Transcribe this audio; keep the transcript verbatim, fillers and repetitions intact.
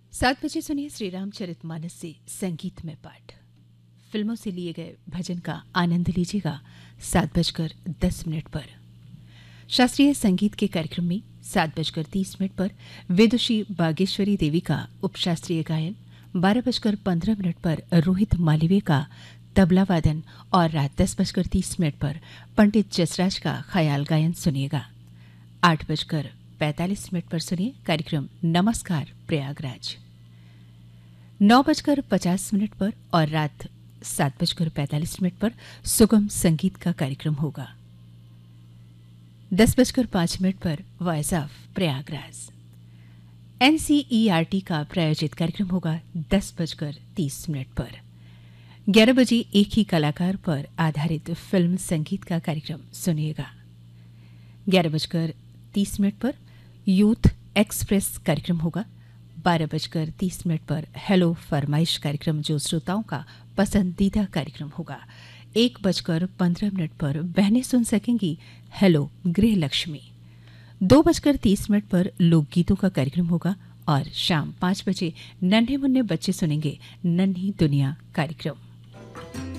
सात बजे सुनिए श्री रामचरितमानस से संगीत में पाठ। फिल्मों से लिए गए भजन का आनंद लीजिएगा सात बजकर दस मिनट पर। शास्त्रीय संगीत के कार्यक्रम में सात बजकर तीस मिनट पर विदुषी बागेश्वरी देवी का उपशास्त्रीय गायन, बारह बजकर पंद्रह मिनट पर रोहित मालवीय का तबला वादन और रात दस बजकर तीस मिनट पर पंडित जसराज का ख्याल गायन सुनिएगा। आठ बजकर पैंतालीस मिनट पर सुनिए कार्यक्रम नमस्कार प्रयागराज। नौ बजकर पचास मिनट पर और रात सात बजकर पैंतालीस मिनट पर सुगम संगीत का कार्यक्रम होगा। दस बजकर पांच मिनट पर वॉइस ऑफ प्रयागराज एनसीईआरटी का प्रायोजित कार्यक्रम होगा दस बजकर तीस मिनट पर। ग्यारह बजे एक ही कलाकार पर आधारित फिल्म संगीत का कार्यक्रम सुनिएगा। ग्यारह बजकर तीस मिनट पर यूथ एक्सप्रेस कार्यक्रम होगा। बारह बजकर तीस मिनट पर हेलो फरमाइश कार्यक्रम जो श्रोताओं का पसंदीदा कार्यक्रम होगा। एक बजकर पंद्रह मिनट पर बहनें सुन सकेंगी हेलो गृह लक्ष्मी। दो बजकर तीस मिनट पर लोकगीतों का कार्यक्रम होगा और शाम पाँच बजे नन्हे मुन्ने बच्चे सुनेंगे नन्ही दुनिया कार्यक्रम।